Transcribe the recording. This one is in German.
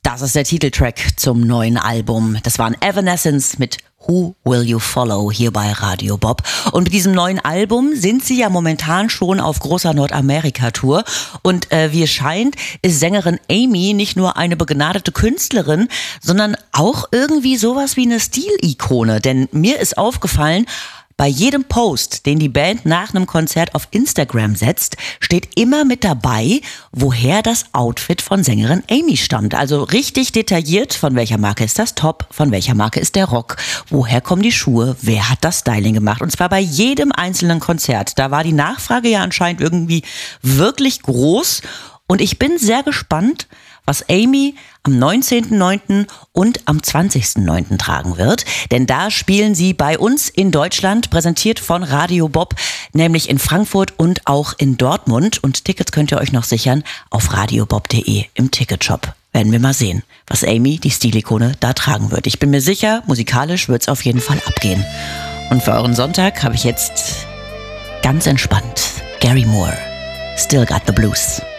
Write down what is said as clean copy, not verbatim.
Das ist der Titeltrack zum neuen Album. Das waren Evanescence mit Who Will You Follow hier bei Radio Bob. Und mit diesem neuen Album sind sie ja momentan schon auf großer Nordamerika-Tour. Und wie es scheint, ist Sängerin Amy nicht nur eine begnadete Künstlerin, sondern auch irgendwie sowas wie eine Stilikone. Denn mir ist aufgefallen, bei jedem Post, den die Band nach einem Konzert auf Instagram setzt, steht immer mit dabei, woher das Outfit von Sängerin Amy stammt. Also richtig detailliert, von welcher Marke ist das Top, von welcher Marke ist der Rock, woher kommen die Schuhe, wer hat das Styling gemacht. Und zwar bei jedem einzelnen Konzert. Da war die Nachfrage ja anscheinend irgendwie wirklich groß. Und ich bin sehr gespannt, was Amy am 19.09. und am 20.09. tragen wird. Denn da spielen sie bei uns in Deutschland, präsentiert von Radio Bob, nämlich in Frankfurt und auch in Dortmund. Und Tickets könnt ihr euch noch sichern auf radiobob.de im Ticketshop. Werden wir mal sehen, was Amy, die Stilikone, da tragen wird. Ich bin mir sicher, musikalisch wird es auf jeden Fall abgehen. Und für euren Sonntag habe ich jetzt ganz entspannt Gary Moore, Still Got the Blues.